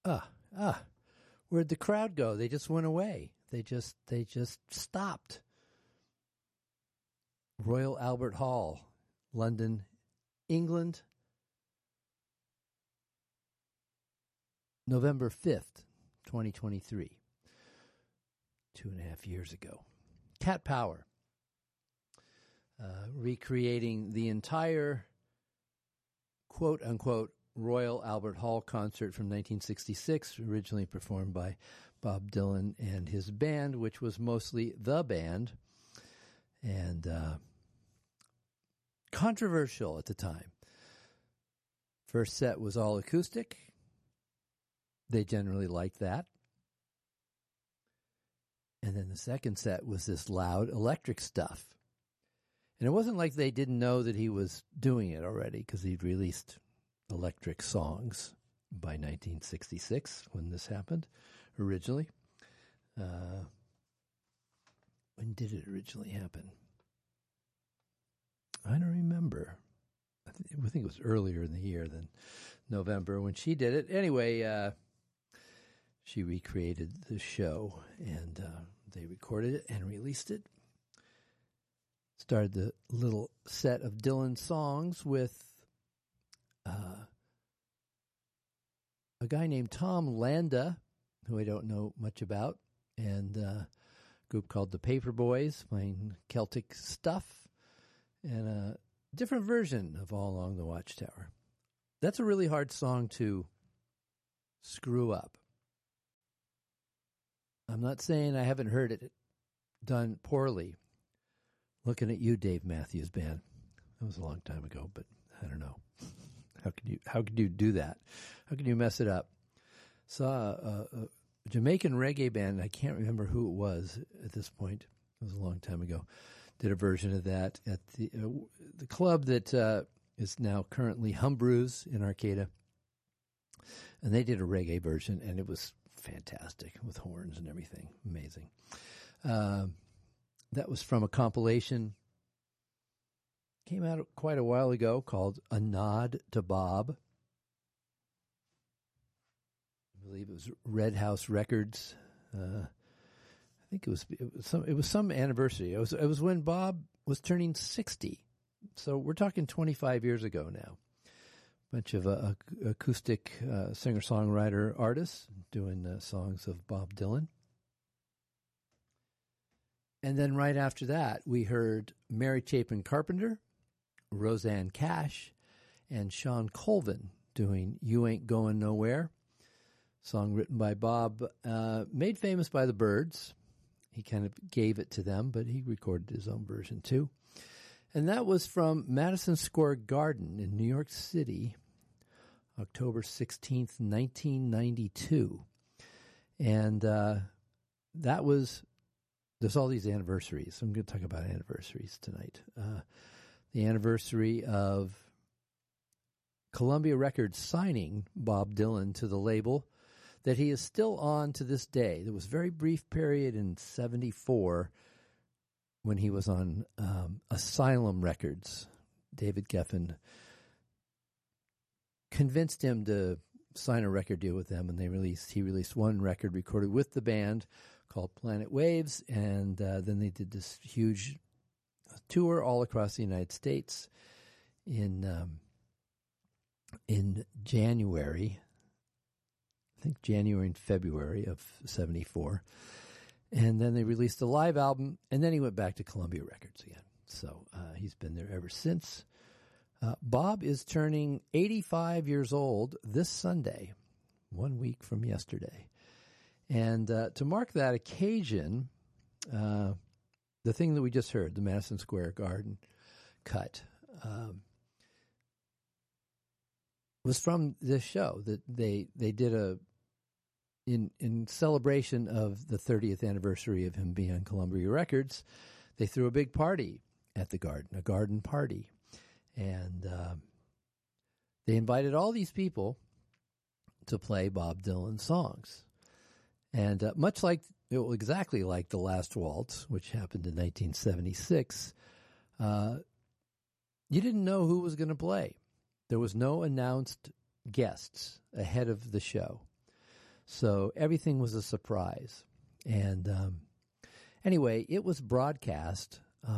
Where'd the crowd go? They just went away. They just stopped. Royal Albert Hall, London, England, November 5th, 2023. 2.5 years ago. Cat Power. Recreating the entire quote-unquote Royal Albert Hall concert from 1966, originally performed by Bob Dylan and his band, which was mostly the band, and controversial at the time. First set was all acoustic. They generally liked that. And then the second set was this loud electric stuff. And it wasn't like they didn't know that he was doing it already, because he'd released electric songs by 1966 when this happened originally. When did it originally happen? I don't remember. I think it was earlier in the year than November when she did it. Anyway, she recreated the show, and they recorded it and released it. Started the little set of Dylan songs with a guy named Tom Landa, who I don't know much about, and a group called the Paperboys playing Celtic stuff, and a different version of All Along the Watchtower. That's a really hard song to screw up. I'm not saying I haven't heard it done poorly. Looking at you, Dave Matthews Band. That was a long time ago, but I don't know. How could you do that? How could you mess it up? Saw a Jamaican reggae band. I can't remember who it was at this point. It was a long time ago. Did a version of that at the club that is now currently Humbrew's in Arcata. And they did a reggae version, and it was fantastic with horns and everything. Amazing. That was from a compilation, came out quite a while ago, called A Nod to Bob. I believe it was Red House Records. I think it was some anniversary. It was when Bob was turning 60. So we're talking 25 years ago now. Bunch of acoustic singer-songwriter artists doing songs of Bob Dylan. And then right after that, we heard Mary Chapin Carpenter, Roseanne Cash, and Sean Colvin doing You Ain't Going Nowhere, song written by Bob, made famous by the Byrds. He kind of gave it to them, but he recorded his own version too. And that was from Madison Square Garden in New York City, October 16th, 1992. And that was... There's all these anniversaries. I'm going to talk about anniversaries tonight. The anniversary of Columbia Records signing Bob Dylan to the label that he is still on to this day. There was a very brief period in 1974 when he was on Asylum Records. David Geffen convinced him to sign a record deal with them, and he released one record recorded with the band called Planet Waves, and then they did this huge tour all across the United States in January, I think January and February of 1974, and then they released a live album, and then he went back to Columbia Records again. So he's been there ever since. Bob is turning 85 years old this Sunday, 1 week from yesterday. And to mark that occasion, the thing that we just heard, the Madison Square Garden cut, was from this show that they did in celebration of the 30th anniversary of him being on Columbia Records. They threw a big party at the Garden, a garden party. And they invited all these people to play Bob Dylan songs. And exactly like The Last Waltz, which happened in 1976, you didn't know who was going to play. There was no announced guests ahead of the show. So everything was a surprise. And anyway, it was broadcast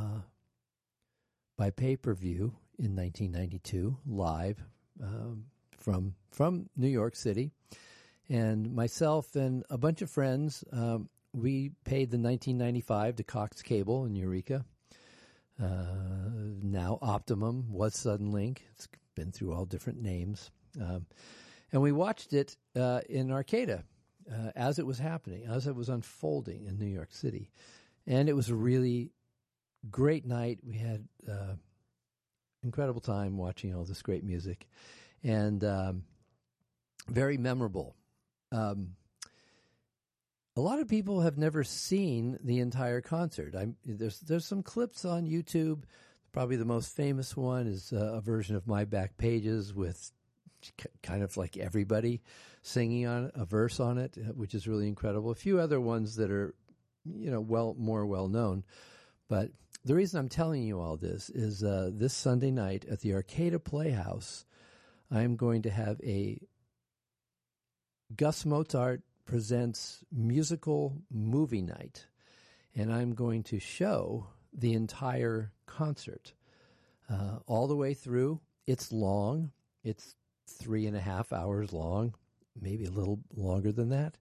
by pay-per-view in 1992, live from New York City. And myself and a bunch of friends, we paid the $19.95 to Cox Cable in Eureka. Now Optimum, was Suddenlink. It's been through all different names. And we watched it in Arcata as it was happening, as it was unfolding in New York City. And it was a really great night. We had incredible time watching all this great music. And very memorable. A lot of people have never seen the entire concert. There's some clips on YouTube. Probably the most famous one is a version of My Back Pages with kind of like everybody singing on a verse on it, which is really incredible. A few other ones that are, more well known. But the reason I'm telling you all this is this Sunday night at the Arcata Playhouse, I'm going to have a Gus Mozart Presents musical movie night, and I'm going to show the entire concert all the way through. It's long. It's 3.5 hours long, maybe a little longer than that.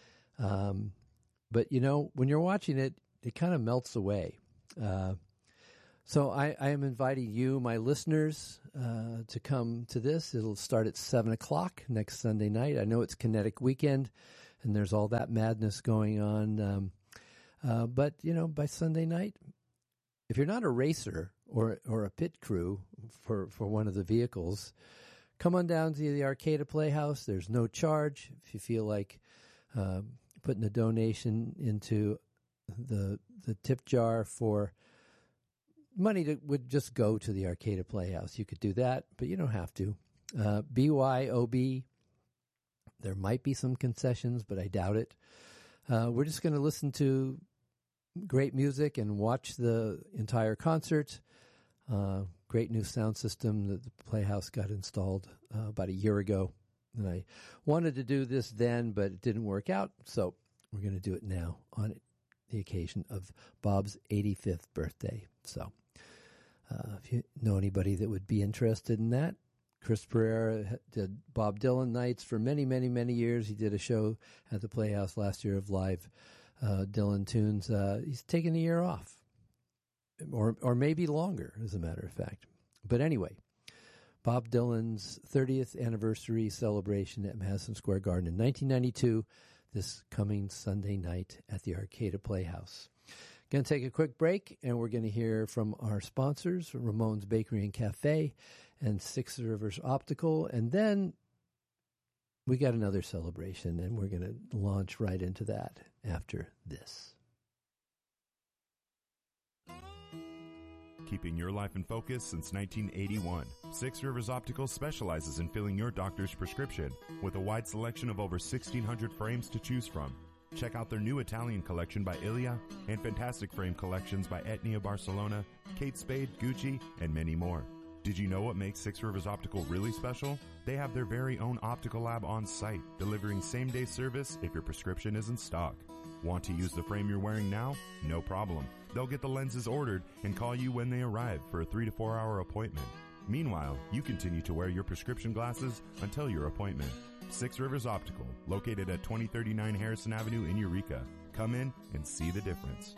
But, when you're watching it, it kind of melts away. So I am inviting you, my listeners, to come to this. It'll start at 7 o'clock next Sunday night. I know it's Kinetic Weekend, and there's all that madness going on. But, by Sunday night, if you're not a racer or a pit crew for one of the vehicles, come on down to the Arcata Playhouse. There's no charge. If you feel like putting a donation into the tip jar for money that would just go to the Arcata Playhouse, you could do that, but you don't have to. BYOB. There might be some concessions, but I doubt it. We're just going to listen to great music and watch the entire concert. Great new sound system that the Playhouse got installed about a year ago. And I wanted to do this then, but it didn't work out. So we're going to do it now on the occasion of Bob's 85th birthday. So if you know anybody that would be interested in that, Chris Pereira did Bob Dylan nights for many, many, many years. He did a show at the Playhouse last year of live Dylan tunes. He's taken a year off, or maybe longer, as a matter of fact. But anyway, Bob Dylan's 30th anniversary celebration at Madison Square Garden in 1992, this coming Sunday night at the Arcata Playhouse. Going to take a quick break, and we're going to hear from our sponsors, Ramon's Bakery and Cafe and Six Rivers Optical, and then we got another celebration, and we're going to launch right into that after this. Keeping your life in focus since 1981, Six Rivers Optical specializes in filling your doctor's prescription with a wide selection of over 1,600 frames to choose from. Check out their new Italian collection by Ilia and fantastic frame collections by Etnia Barcelona, Kate Spade, Gucci, and many more. Did you know what makes Six Rivers Optical really special? They have their very own optical lab on site, delivering same-day service if your prescription is in stock. Want to use the frame you're wearing now? No problem. They'll get the lenses ordered and call you when they arrive for a 3 to 4 hour appointment. Meanwhile, you continue to wear your prescription glasses until your appointment. Six Rivers Optical, located at 2039 Harrison Avenue in Eureka. Come in and see the difference.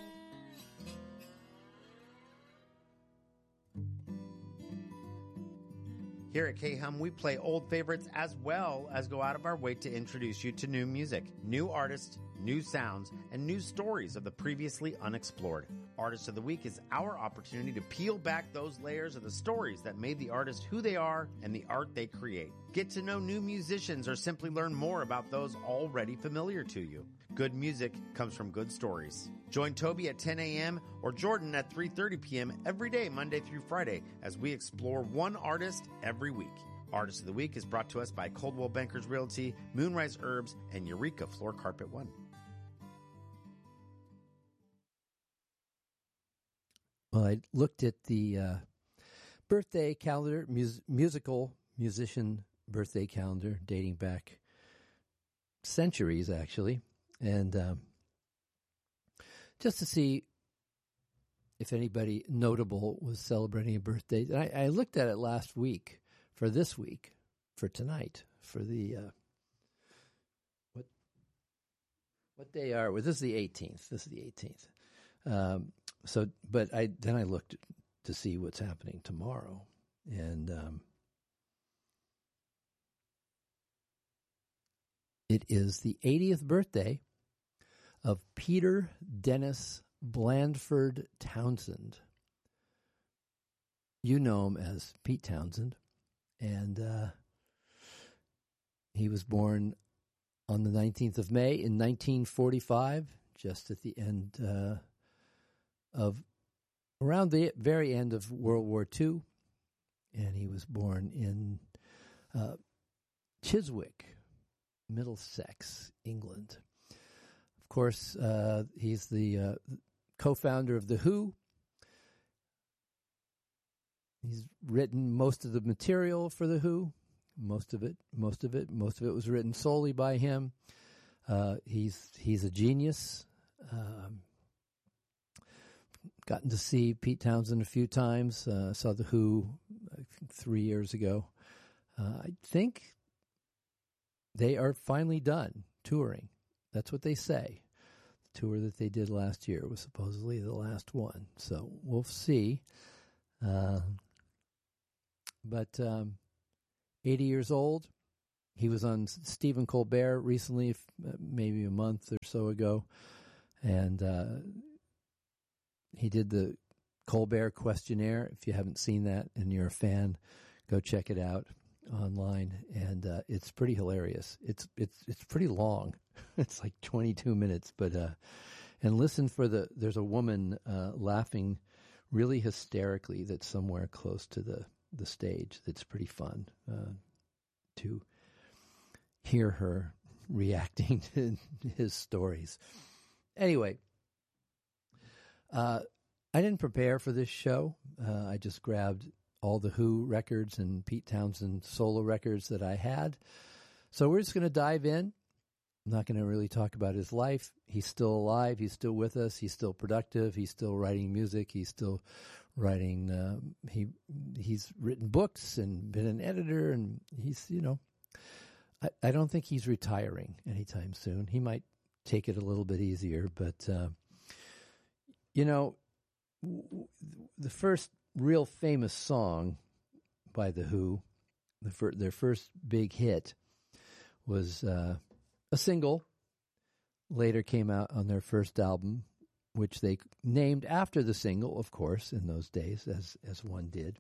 Here at K-Hum, we play old favorites as well as go out of our way to introduce you to new music, new artists, new sounds, and new stories of the previously unexplored. Artist of the Week is our opportunity to peel back those layers of the stories that made the artist who they are and the art they create. Get to know new musicians or simply learn more about those already familiar to you. Good music comes from good stories. Join Toby at 10 a.m. or Jordan at 3:30 p.m. every day, Monday through Friday, as we explore one artist every week. Artist of the Week is brought to us by Coldwell Bankers Realty, Moonrise Herbs, and Eureka Floor Carpet One. Well, I looked at the birthday calendar, musician birthday calendar dating back centuries, actually. And just to see if anybody notable was celebrating a birthday. And I looked at it last week for this week, for tonight, for the what day are we? This is the 18th. This is the 18th. But I looked to see what's happening tomorrow, and it is the 80th birthday of Peter Dennis Blandford Townsend. You know him as Pete Townsend, and he was born on the 19th of May in 1945, just at the end around the very end of World War II, and he was born in Chiswick, Middlesex, England. Of course, he's the co-founder of The Who. He's written most of the material for The Who. Most of it was written solely by him. He's a genius. Gotten to see Pete Townsend a few times. Saw The Who, I think 3 years ago. I think they are finally done touring. That's what they say. The tour that they did last year was supposedly the last one. So we'll see. But 80 years old. He was on Stephen Colbert recently, maybe a month or so ago. And he did the Colbert questionnaire. If you haven't seen that and you're a fan, go check it out online. And it's pretty hilarious. It's pretty long. It's like 22 minutes. But and listen for there's a woman laughing really hysterically that's somewhere close to the stage. That's pretty fun to hear her reacting to his stories. Anyway, I didn't prepare for this show. I just grabbed all the Who records and Pete Townsend solo records that I had. So we're just going to dive in. I'm not going to really talk about his life. He's still alive. He's still with us. He's still productive. He's still writing music. He's still writing. He's written books and been an editor, and he's, I don't think he's retiring anytime soon. He might take it a little bit easier, but the first real famous song by The Who, their first big hit, was a single. Later came out on their first album, which they named after the single, of course, in those days, as one did.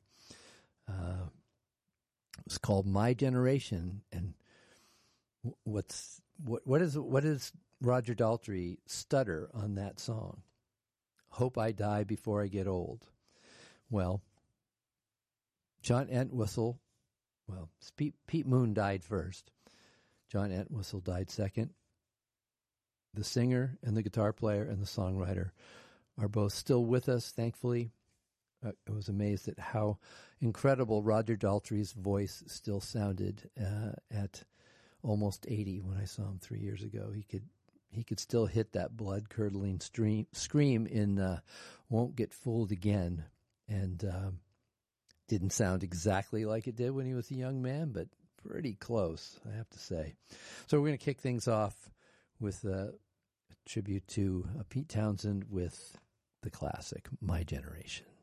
It was called My Generation, and what does Roger Daltrey stutter on that song? Hope I die before I get old. Well, John Entwistle, Pete Moon died first. John Entwistle died second. The singer and the guitar player and the songwriter are both still with us, thankfully. I was amazed at how incredible Roger Daltrey's voice still sounded at almost 80 when I saw him 3 years ago. He could still hit that blood-curdling scream in Won't Get Fooled Again, and didn't sound exactly like it did when he was a young man, but pretty close, I have to say. So we're going to kick things off with a tribute to Pete Townsend with the classic, My Generation.